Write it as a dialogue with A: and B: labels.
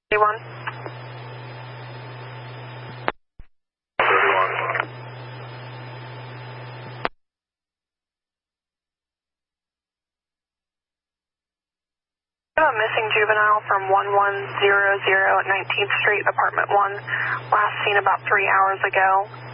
A: 31. A missing juvenile from 1100 at 19th Street, apartment 1. Last seen about 3 hours ago.